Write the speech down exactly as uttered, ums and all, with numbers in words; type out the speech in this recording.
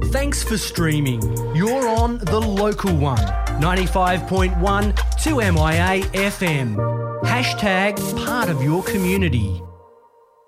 Thanks for streaming. You're on the local one, ninety-five point one two M I A F M. Hashtag part of your community.